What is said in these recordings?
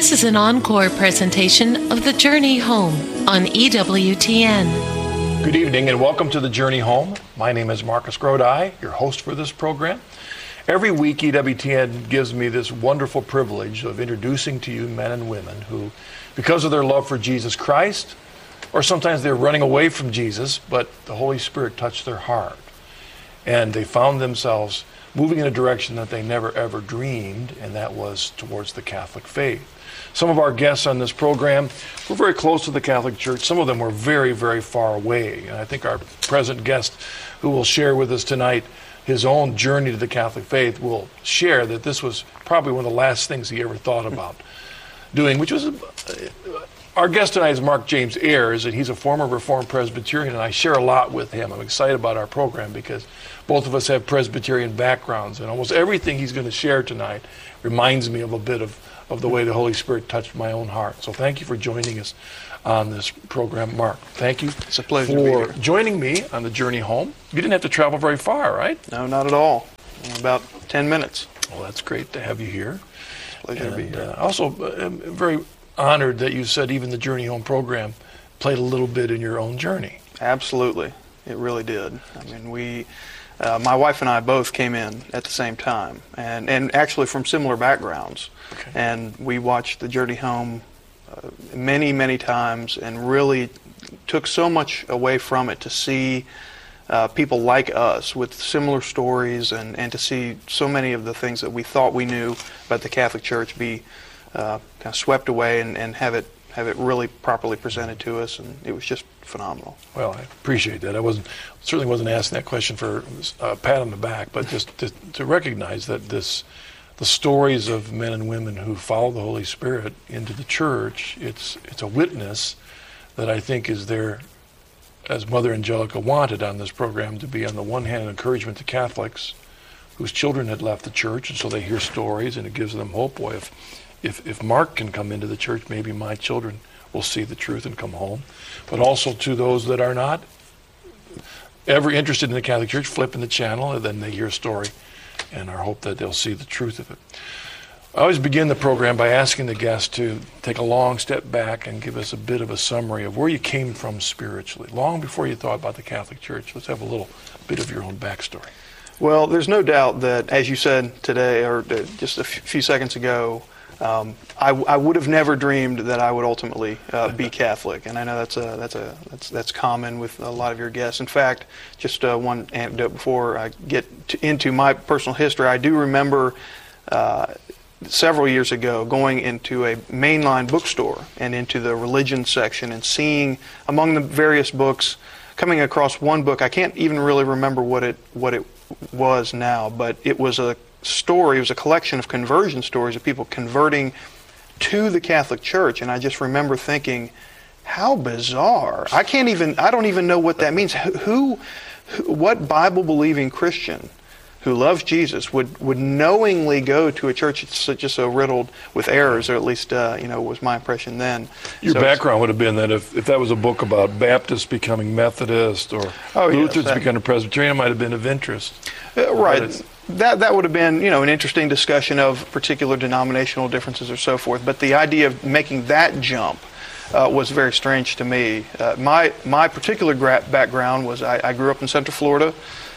This is an encore presentation of The Journey Home on EWTN. Good evening and welcome to The Journey Home. My name is Marcus Grodi, your host for this program. Every week EWTN gives me this wonderful privilege of introducing to you men and women who, because of their love for Jesus Christ, or sometimes they're running away from Jesus, but the Holy Spirit touched their heart. And they found themselves moving in a direction that they never ever dreamed, and that was towards the Catholic faith. Some of our guests on this program were very close to the Catholic Church. Some of them were very, very far away. And I think our present guest, who will share with us tonight his own journey to the Catholic faith, will share that this was probably one of the last things he ever thought about doing, which was... Our guest tonight is Mark James Ayers, and he's a former Reformed Presbyterian, and I share a lot with him. I'm excited about our program because both of us have Presbyterian backgrounds, and almost everything he's going to share tonight reminds me of a bit of the way the Holy Spirit touched my own heart. So thank you for joining us on this program, Mark. Thank you. It's a pleasure to be here. Joining me on the journey home. You didn't have to travel very far, right? No, not at all. About 10 minutes. Well, that's great to have you here. Pleasure to be here. Also, I'm very honored that you said even the Journey Home program played a little bit in your own journey. Absolutely. It really did. I mean, my wife and I both came in at the same time, and actually from similar backgrounds. Okay. And we watched the Journey Home many, many times and really took so much away from it to see people like us with similar stories and to see so many of the things that we thought we knew about the Catholic Church be kind of swept away and have it really properly presented to us, and it was just phenomenal. Well, I appreciate that. Certainly wasn't asking that question for a pat on the back, but just to recognize that the stories of men and women who follow the Holy Spirit into the church, it's a witness that I think is there, as Mother Angelica wanted on this program, to be on the one hand an encouragement to Catholics whose children had left the church, and so they hear stories and it gives them hope. Boy, if Mark can come into the church, maybe my children will see the truth and come home. But also to those that are not ever interested in the Catholic Church, flipping the channel, and then they hear a story and our hope that they'll see the truth of it. I always begin the program by asking the guest to take a long step back and give us a bit of a summary of where you came from spiritually, long before you thought about the Catholic Church. Let's have a little bit of your own backstory. Well, there's no doubt that, as you said today, or just a few seconds ago, I would have never dreamed that I would ultimately be Catholic, and I know that's common with a lot of your guests. In fact, just one anecdote before I get into my personal history, I do remember several years ago going into a mainline bookstore and into the religion section and seeing among the various books, coming across one book. I can't even really remember what it was now, but it was a story. It was a collection of conversion stories of people converting to the Catholic Church, and I just remember thinking, how bizarre. I don't even know what that means. What Bible-believing Christian who loves Jesus would knowingly go to a church that's just so riddled with errors, or at least was my impression then. Your background would have been that if that was a book about Baptists becoming Methodist or Lutherans becoming Presbyterian, it might have been of interest. Right. That would have been, an interesting discussion of particular denominational differences or so forth. But the idea of making that jump was very strange to me. My particular background was I grew up in Central Florida.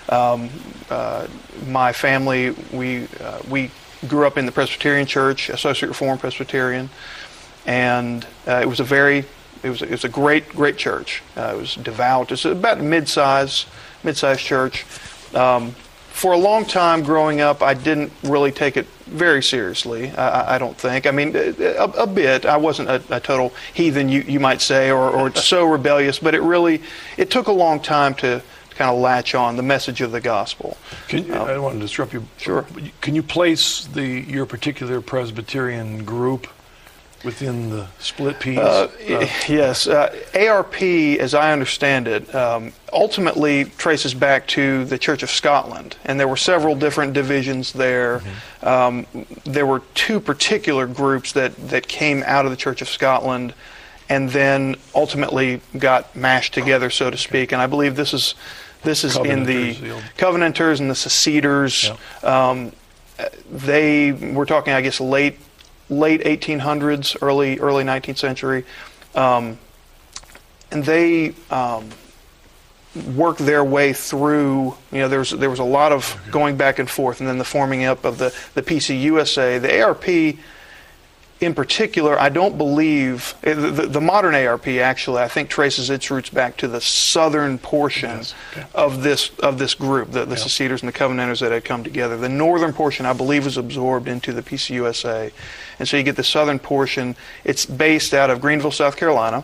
My family, we grew up in the Presbyterian Church, Associate Reformed Presbyterian, and it was a great church. It was devout. It's about a mid-sized church. For a long time growing up, I didn't really take it very seriously, I don't think. I mean, a bit. I wasn't a total heathen, you might say, or so rebellious, but it took a long time to kind of latch on the message of the gospel. I don't want to disrupt you. Sure. Can you place your particular Presbyterian group within the split peas? Yes. ARP, as I understand it, ultimately traces back to the Church of Scotland, and there were several different divisions there. Mm-hmm. There were two particular groups that came out of the Church of Scotland and then ultimately got mashed together, so to speak. And I believe this is in the Covenanters and the Seceders. Yeah. They were talking, I guess, late late 1800s, early 19th century, and they worked their way through. There was a lot of going back and forth, and then the forming up of the PCUSA, the ARP. In particular, I don't believe the modern ARP actually, I think, traces its roots back to the southern portion of this group, the Seceders and the Covenanters that had come together. The northern portion, I believe, was absorbed into the PCUSA, and so you get the southern portion. It's based out of Greenville, South Carolina.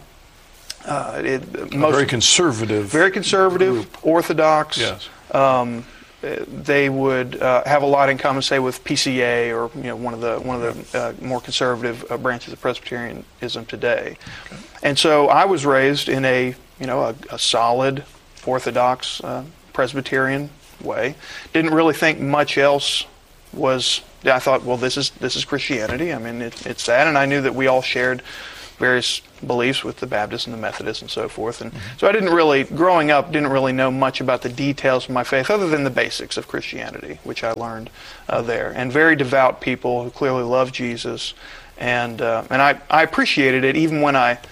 Very conservative group. Orthodox. Yes. They would have a lot in common, say, with PCA or one of the more conservative branches of Presbyterianism today. Okay. And so I was raised in a solid Orthodox Presbyterian way. Didn't really think much else was. I thought, well, this is Christianity. I mean, it's that, and I knew that we all shared various beliefs with the Baptists and the Methodists and so forth. And so I growing up, didn't really know much about the details of my faith other than the basics of Christianity, which I learned there. And very devout people who clearly love Jesus. And I appreciated it even when I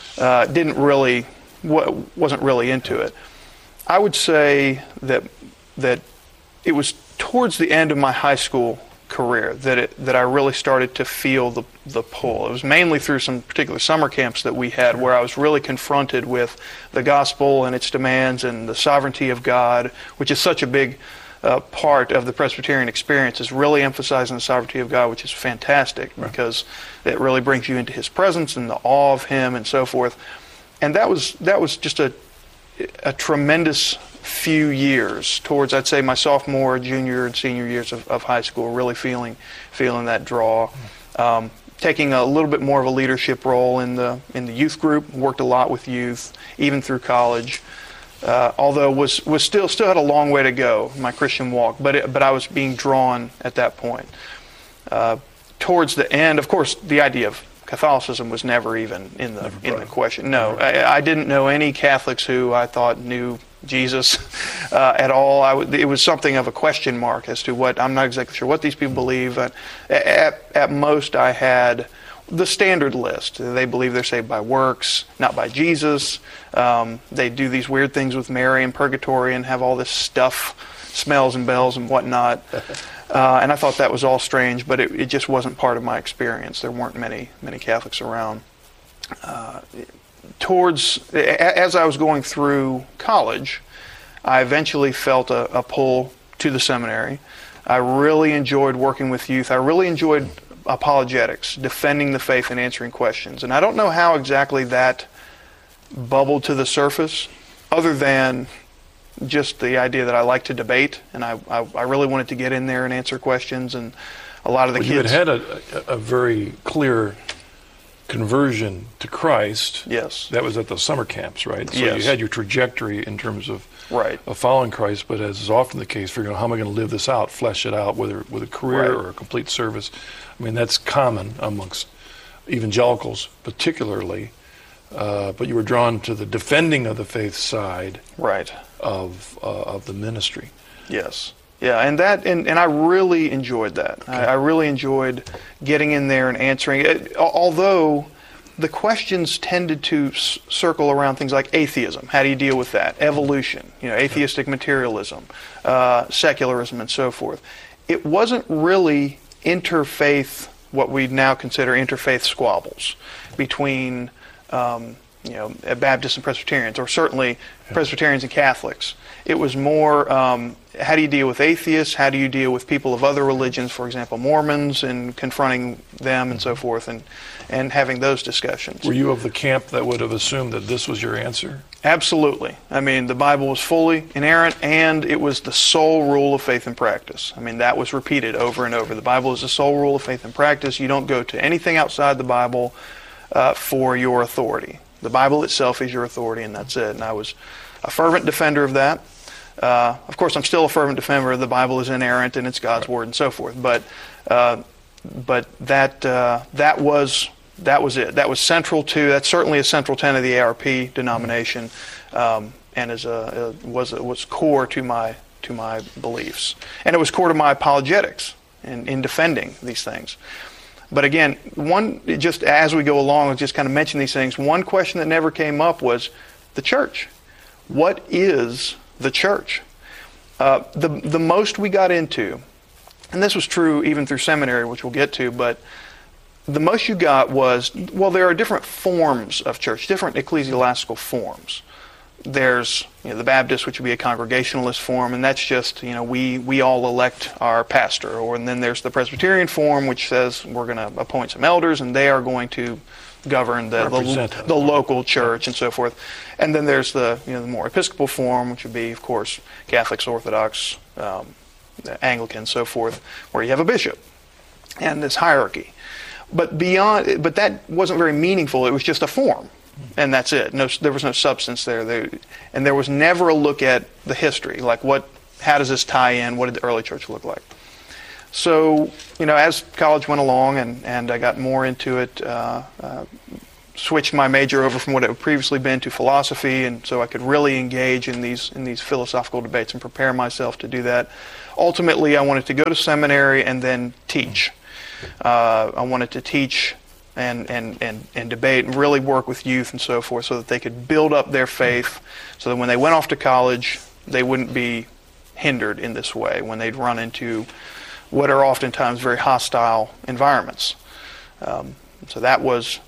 wasn't really into it. I would say that it was towards the end of my high school career that I really started to feel the pull. It was mainly through some particular summer camps that we had where I was really confronted with the gospel and its demands and the sovereignty of God, which is such a big part of the Presbyterian experience, is really emphasizing the sovereignty of God, which is fantastic because it really brings you into His presence and the awe of Him and so forth. And that was just a tremendous few years towards, I'd say, my sophomore, junior, and senior years of high school, really feeling that draw. Taking a little bit more of a leadership role in the youth group, worked a lot with youth, even through college. Although was still had a long way to go in my Christian walk, but I was being drawn at that point. Towards the end, of course, the idea of Catholicism was never even in the question. No, I didn't know any Catholics who I thought knew Jesus at all. It was something of a question mark as to what, I'm not exactly sure what these people believe. At most, I had the standard list. They believe they're saved by works, not by Jesus. They do these weird things with Mary and purgatory and have all this stuff, smells and bells and whatnot. And I thought that was all strange, but it just wasn't part of my experience. There weren't many Catholics around. As I was going through college, I eventually felt a pull to the seminary. I really enjoyed working with youth. I really enjoyed apologetics, defending the faith and answering questions. And I don't know how exactly that bubbled to the surface, other than just the idea that I like to debate, and I really wanted to get in there and answer questions. And a lot of the kids... You had a very clear conversion to Christ. Yes. That was at the summer camps, right? So yes. You had your trajectory in terms of right. of following Christ, but as is often the case, figuring out how am I going to live this out, flesh it out, whether with a career right. or a complete service. I mean, that's common amongst evangelicals particularly, but you were drawn to the defending of the faith side right. of the ministry. Yes. Yeah, and I really enjoyed that. Okay. I really enjoyed getting in there and answering it, although the questions tended to circle around things like atheism. How do you deal with that? Evolution, atheistic materialism, secularism, and so forth. It wasn't really interfaith, what we now consider interfaith squabbles between Baptists and Presbyterians, or certainly Presbyterians and Catholics. It was more, how do you deal with atheists? How do you deal with people of other religions, for example, Mormons, and confronting them and so forth, and having those discussions. Were you of the camp that would have assumed that this was your answer? Absolutely. I mean, the Bible was fully inerrant, and it was the sole rule of faith and practice. I mean, that was repeated over and over. The Bible is the sole rule of faith and practice. You don't go to anything outside the Bible for your authority. The Bible itself is your authority, and that's it. And I was a fervent defender of that. Of course, I'm still a fervent defender of the Bible is inerrant and it's God's word and so forth. But that was it. That was central to. That's certainly a central tenet of the ARP denomination, and was core to my beliefs, and it was core to my apologetics in defending these things. But again, just as we go along, just kind of mention these things, one question that never came up was the church. What is the church? The most we got into, and this was true even through seminary, which we'll get to, but the most you got was, well, there are different forms of church, different ecclesiastical forms. There's the Baptist, which would be a congregationalist form, and that's just we all elect our pastor. And then there's the Presbyterian form, which says we're going to appoint some elders, and they are going to govern the local church and so forth. And then there's the the more Episcopal form, which would be, of course, Catholics, Orthodox, Anglican, so forth, where you have a bishop and this hierarchy. But that wasn't very meaningful. It was just a form. And that's it. There was no substance there. And there was never a look at the history, like how does this tie in? What did the early church look like? So, as college went along and I got more into it, switched my major over from what it had previously been to philosophy, and so I could really engage in these philosophical debates and prepare myself to do that. Ultimately, I wanted to go to seminary and then teach. I wanted to teach and debate and really work with youth and so forth so that they could build up their faith so that when they went off to college, they wouldn't be hindered in this way when they'd run into what are oftentimes very hostile environments. So that was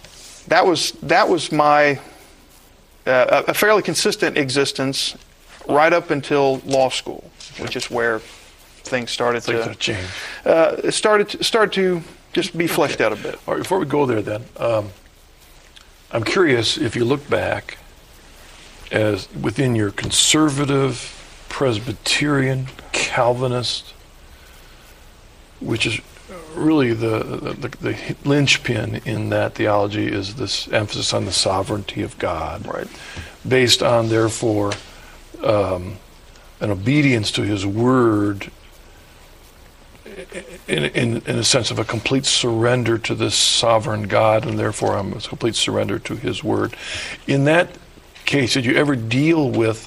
my a fairly consistent existence right up until law school, which is where things started to change. It started to just be fleshed out a bit. All right, before we go there then, I'm curious if you look back as within your conservative, Presbyterian, Calvinist, which is really the linchpin in that theology is this emphasis on the sovereignty of God, right? Based on, therefore, an obedience to His Word in a sense of a complete surrender to this sovereign God, and therefore I'm a complete surrender to His Word. In that case, did you ever deal with,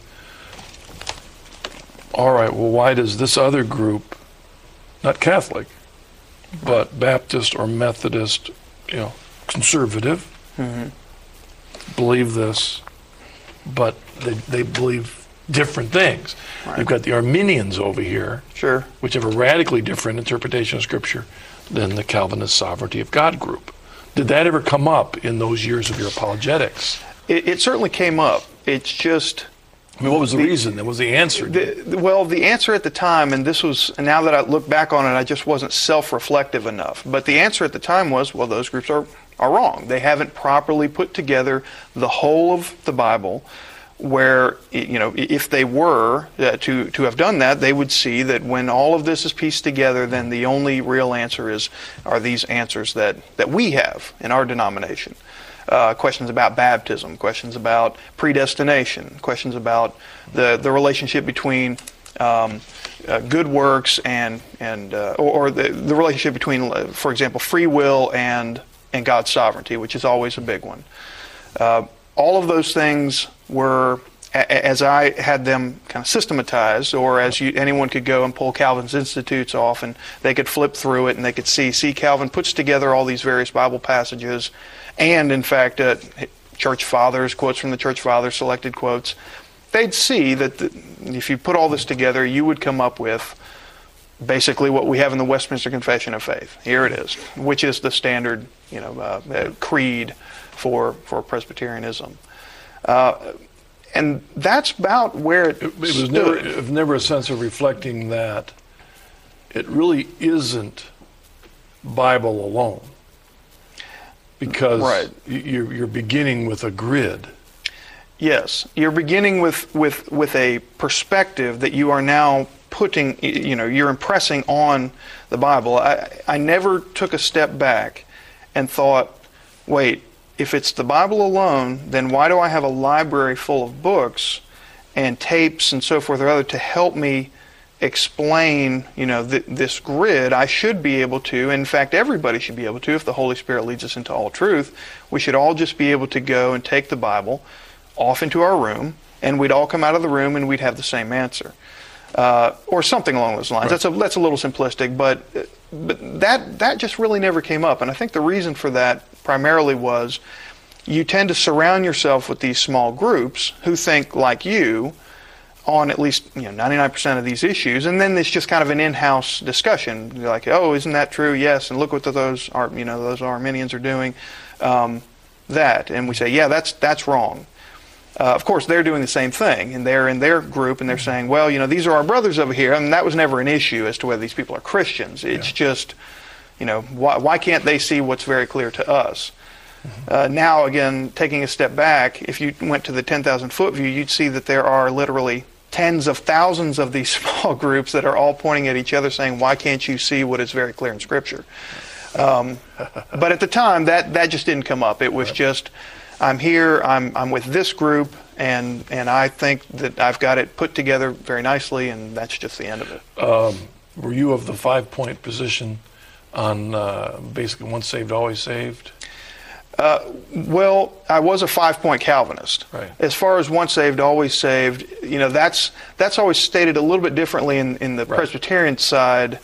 all right, well, why does this other group, not Catholic, but Baptist or Methodist, conservative, believe this, but they believe different things. Right. You've got the Arminians over here, sure, which have a radically different interpretation of Scripture than the Calvinist sovereignty of God group. Did that ever come up in those years of your apologetics? It certainly came up. It's just... what was the reason? What was the answer? The answer at the time, and this was, now that I look back on it, I just wasn't self-reflective enough. But the answer at the time was, well, those groups are wrong. They haven't properly put together the whole of the Bible, where, if they were to have done that, they would see that when all of this is pieced together, then the only real answer are these answers that we have in our denomination. Questions about baptism, questions about predestination, questions about the relationship between good works and the relationship between, for example, free will and God's sovereignty, which is always a big one. All of those things were, as I had them kind of systematized, or as anyone could go and pull Calvin's Institutes off, and they could flip through it and they could see Calvin puts together all these various Bible passages, and in fact, church fathers, quotes from the church fathers, selected quotes. They'd see that if you put all this together, you would come up with basically what we have in the Westminster Confession of Faith. Here it is, which is the standard, creed for Presbyterianism. And that's about where it was stood. never a sense of reflecting that it really isn't Bible alone, because right. you're beginning with a grid. Yes, you're beginning with a perspective that you are now putting, you're impressing on the Bible. I never took a step back and thought, wait, if it's the Bible alone, then why do I have a library full of books and tapes and so forth or other to help me explain, this grid? I should be able to, in fact, everybody should be able to, if the Holy Spirit leads us into all truth. We should all just be able to go and take the Bible off into our room, and we'd all come out of the room and we'd have the same answer. Or something along those lines. Right. That's a little simplistic, but but that just really never came up. And I think the reason for that primarily was you tend to surround yourself with these small groups who think like you on at least 99% of these issues, and then it's just kind of an in-house discussion. You're like, oh, isn't that true? Yes, and look what those Arminians are doing. That, and we say, yeah, that's wrong. Of course, they're doing the same thing, and they're in their group, and they're saying, well, these are our brothers over here, and that was never an issue as to whether these people are Christians. It's just, why can't they see what's very clear to us? Now, again, taking a step back, if you went to the 10,000-foot view, you'd see that there are literally tens of thousands of these small groups that are all pointing at each other saying, why can't you see what is very clear in Scripture? But at the time, that just didn't come up. It was just, I'm here, I'm with this group, and I think that I've got it put together very nicely, and that's just the end of it. Were you of the 5-point position on basically once saved, always saved? Well, I was a 5-point Calvinist. Right. As far as once saved, always saved, that's always stated a little bit differently in the Presbyterian side.